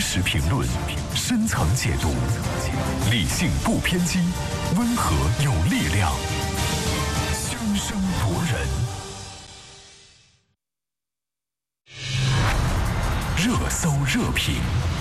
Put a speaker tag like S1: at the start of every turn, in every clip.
S1: 实评论，深层解读，理性不偏激，温和有力量，声声夺人。热搜热评，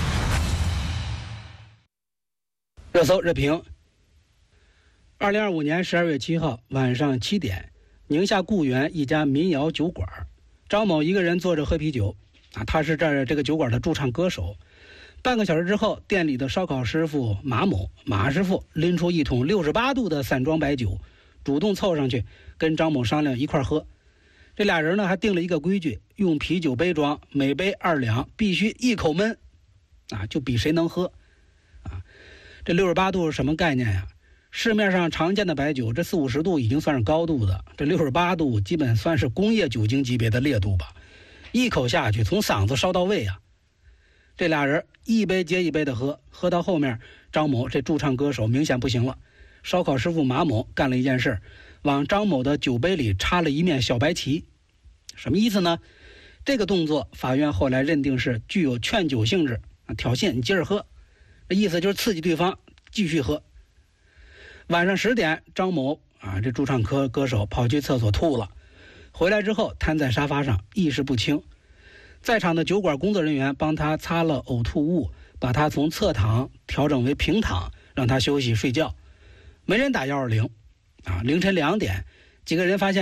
S2: 热搜热评。2025年12月7号晚上7点，宁夏固原一家民谣酒馆，张某一个人坐着喝啤酒他是这个酒馆的驻唱歌手。半个小时之后，店里的烧烤师傅马师傅拎出一桶68度的散装白酒，主动凑上去跟张某商量一块喝。这俩人呢还定了一个规矩，用啤酒杯装，每杯2两，必须一口闷就比谁能喝这68度是什么概念呀？市面上常见的白酒，这40-50度已经算是高度的，这68度基本算是工业酒精级别的烈度吧。一口下去，从嗓子烧到胃这俩人一杯接一杯的喝到后面，张某这驻唱歌手明显不行了。烧烤师傅马某干了一件事，往张某的酒杯里插了一面小白旗。什么意思呢？这个动作法院后来认定是具有劝酒性质，挑衅你接着喝，这意思就是刺激对方继续喝。晚上10点，张某这驻唱歌手跑去厕所吐了，回来之后瘫在沙发上，意识不清。在场的酒馆工作人员帮他擦了呕吐物，把他从侧躺调整为平躺，让他休息睡觉。没人打120。凌晨2点，几个人发现